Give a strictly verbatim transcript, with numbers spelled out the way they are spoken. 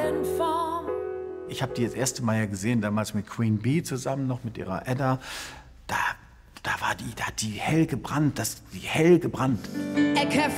Form. Ich habe die das erste Mal ja gesehen, damals mit Queen Bee zusammen, noch mit ihrer Edda. Da, da war die, da hat die hell gebrannt, das, die hell gebrannt. Ecke